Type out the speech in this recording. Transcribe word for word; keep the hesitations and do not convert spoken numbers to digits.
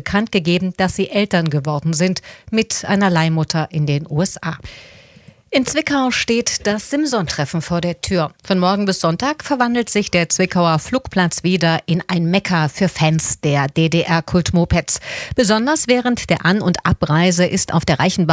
bekannt gegeben, dass sie Eltern geworden sind mit einer Leihmutter in den U S A. In Zwickau steht das Simson-Treffen vor der Tür. Von morgen bis Sonntag verwandelt sich der Zwickauer Flugplatz wieder in ein Mekka für Fans der D D R-Kult-Mopeds. Besonders während der An- und Abreise ist auf der Reichenbahn